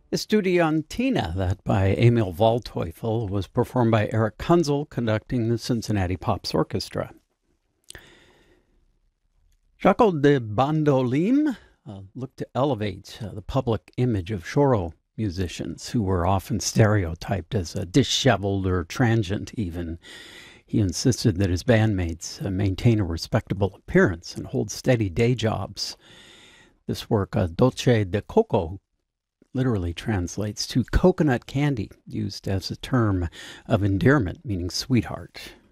Estudiantina, that by Emil Waldteufel, was performed by Eric Kunzel, conducting the Cincinnati Pops Orchestra. Jaco de Bandolim looked to elevate the public image of choro musicians who were often stereotyped as disheveled or transient even. He insisted that his bandmates maintain a respectable appearance and hold steady day jobs. This work, Dolce de Coco, literally translates to coconut candy, used as a term of endearment, meaning sweetheart.